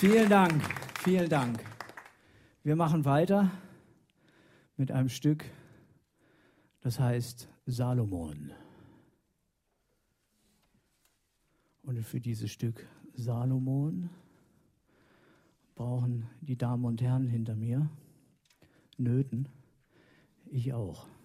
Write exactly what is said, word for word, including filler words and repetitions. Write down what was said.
Vielen Dank, vielen Dank. Wir machen weiter mit einem Stück, das heißt Salomon. Und für dieses Stück Salomon brauchen die Damen und Herren hinter mir Nöten, ich auch.